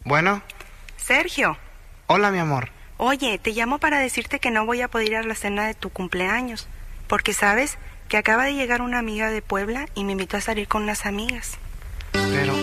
Bueno. Sergio. Hola, mi amor. Oye, te llamo para decirte que no voy a poder ir a la cena de tu cumpleaños, porque sabes que acaba de llegar una amiga de Puebla y me invitó a salir con unas amigas. Pero,